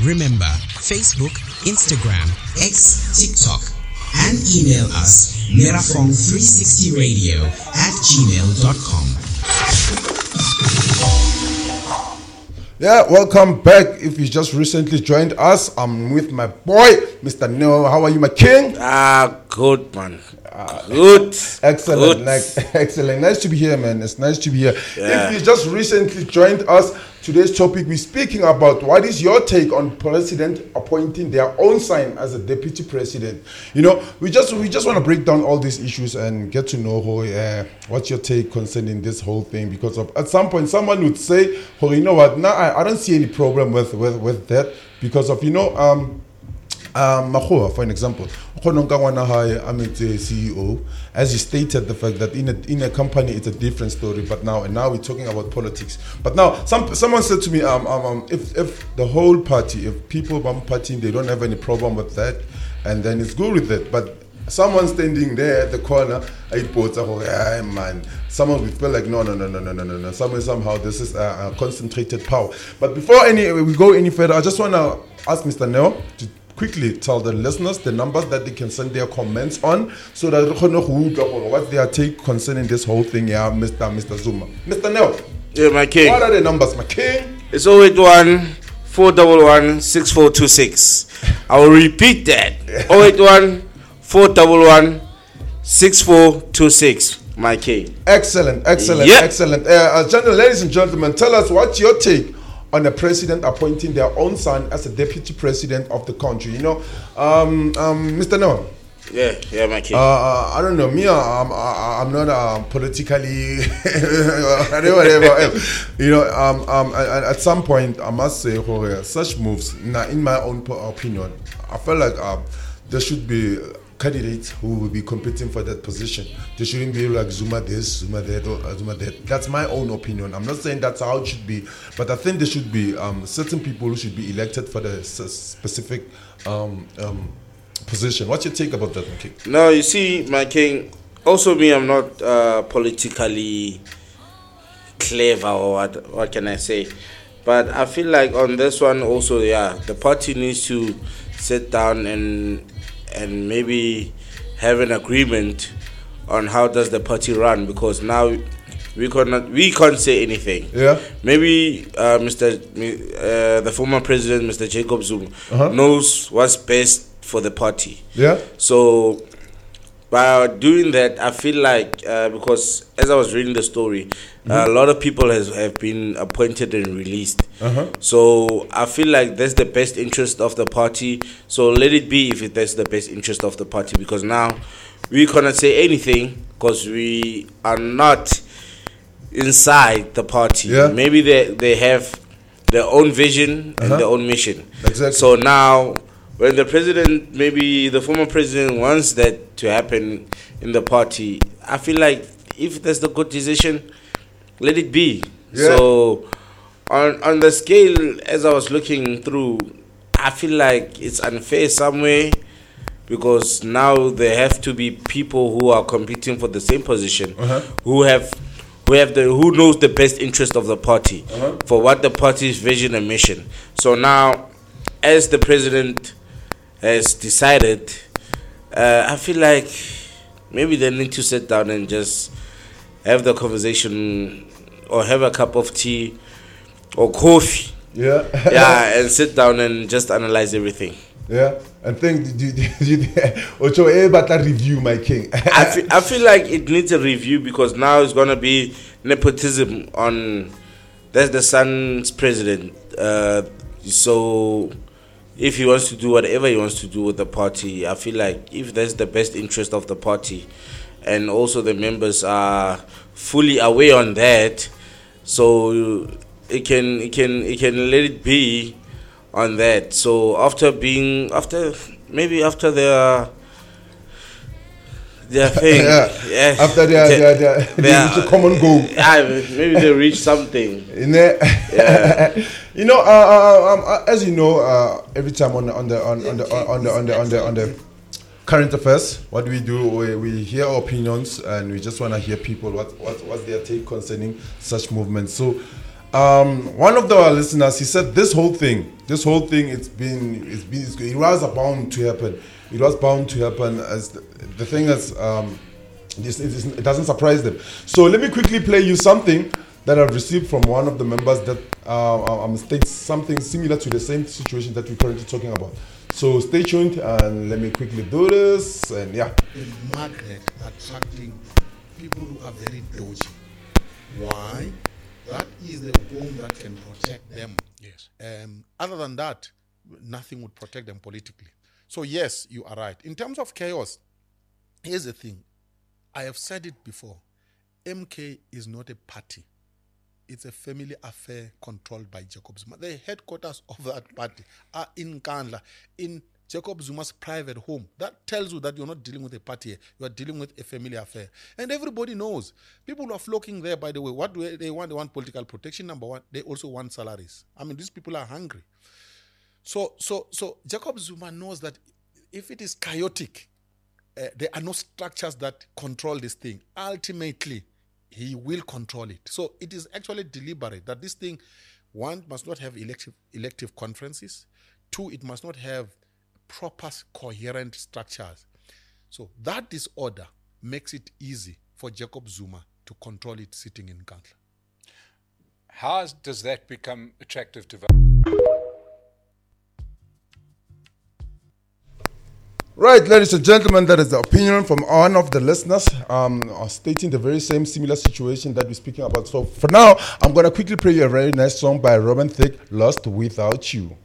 Remember, Facebook, Instagram, X, TikTok, and email us mirafong360radio@gmail.com. Yeah, welcome back. If you just recently joined us, I'm with my boy, Mr. Neo. How are you, my king? Good, man. Good. Excellent. Good. Excellent. Nice to be here, man. It's nice to be here. Yeah. If you just recently joined us, today's topic we're speaking about what is your take on president appointing their own son as a deputy president. You know, we just want to break down all these issues and get to know what's your take concerning this whole thing, because at some point someone would say, oh, you know what, now I don't see any problem with that, because of, Makgowa, for an example, I'm a CEO. As you stated, the fact that in a company it's a different story. But now we're talking about politics. But now someone said to me, if the whole party, if people partying, they don't have any problem with that, and then it's good with it. But someone standing there at the corner, man, someone will feel like no. Somehow this is a concentrated power. But before we go any further, I just want to ask Mr. Neo to quickly tell the listeners the numbers that they can send their comments on, so that they know what their take concerning this whole thing. Yeah, Mr. Zuma. Mr. Neo. Yeah, my king. What are the numbers, my king? It's 081 411 6426. I will repeat that. 081 411 6426. My king. Excellent. Yep. Excellent. Ladies and gentlemen, tell us what's your take on the president appointing their own son as a deputy president of the country. Mr. Noah. Yeah, my king. I don't know. Me, I'm not politically whatever. At some point, I must say, such moves. In my own opinion, I feel like there should be candidates who will be competing for that position. They shouldn't be like Zuma this, Zuma that, or Zuma that. That's my own opinion. I'm not saying that's how it should be, but I think there should be certain people who should be elected for the specific position. What's your take about that, my king? No, you see, my king, also me, I'm not politically clever, or what can I say, but I feel like on this one also, the party needs to sit down and maybe have an agreement on how does the party run, because now we can't say anything. Yeah. Maybe the former president, Mr. Jacob Zuma, knows what's best for the party. Yeah. So by doing that, I feel like because as I was reading the story, a lot of people have been appointed and released. So I feel like that's the best interest of the party. So let it be if that's the best interest of the party, because now we cannot say anything because we are not inside the party. Yeah. Maybe they have their own vision and their own mission. Exactly. So now, when the president, maybe the former president, wants that to happen in the party, I feel like if that's the good decision, let it be. Yeah. So on the scale, as I was looking through, I feel like it's unfair somewhere, because now there have to be people who are competing for the same position, who knows the best interest of the party, for what the party's vision and mission. So now, as the president has decided, I feel like maybe they need to sit down and just have the conversation, or have a cup of tea or coffee. Yeah. And sit down and just analyze everything. Yeah. And think, Ocho, review, my king. I feel like it needs a review, because now it's going to be nepotism on, that's the son's president. So if he wants to do whatever he wants to do with the party, I feel like if that's the best interest of the party, and also the members are fully aware on that, so it can let it be on that. So after their thing, after their reach a common goal. Maybe they reach something. As you know, every time on the current affairs, what we do, we hear opinions, and we just want to hear people what's their take concerning such movements. So One of our listeners, he said this whole thing, it was bound to happen. It was bound to happen. As the thing is, it doesn't surprise them. So let me quickly play you something that I've received from one of the members that states something similar to the same situation that we're currently talking about. So stay tuned and let me quickly do this. And yeah. The magnet attracting people who are very dodgy. Why? That is the home that can protect them. Yes. Other than that, nothing would protect them politically. So yes, you are right. In terms of chaos, here's the thing. I have said it before. MK is not a party. It's a family affair controlled by Jacob Zuma. The headquarters of that party are in Nkandla, in Jacob Zuma's private home. That tells you that you're not dealing with a party here. You are dealing with a family affair. And everybody knows. People are flocking there, by the way. What do they want? They want political protection, number one. They also want salaries. I mean, these people are hungry. So Jacob Zuma knows that if it is chaotic, there are no structures that control this thing. Ultimately, he will control it. So it is actually deliberate that this thing, one, must not have elective conferences. Two, it must not have proper coherent structures. So that disorder makes it easy for Jacob Zuma to control it sitting in Nkandla. How does that become attractive to Right, ladies and gentlemen, that is the opinion from one of the listeners stating the very same similar situation that we're speaking about. So for now, I'm going to quickly play you a very nice song by Robin Thicke, Lost Without You.